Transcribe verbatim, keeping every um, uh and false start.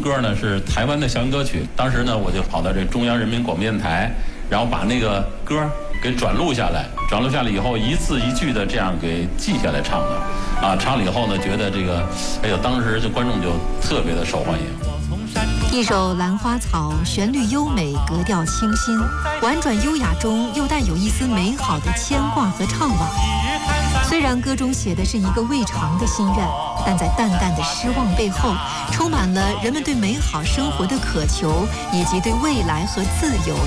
歌呢是台湾的校园歌曲，当时呢我就跑到这中央人民广播电台，然后把那个歌给转录下来，转录下来以后一字一句的这样给记下来唱的，啊，唱了以后呢，觉得这个，哎呦，当时这观众就特别的受欢迎。 一首《兰花草》，旋律优美，格调清新，婉转优雅中又带有一丝美好的牵挂和怅惘。虽然歌中写的是一个未偿的心愿，但在淡淡的失望背后，充满了人们对美好生活的渴求，以及对未来和自由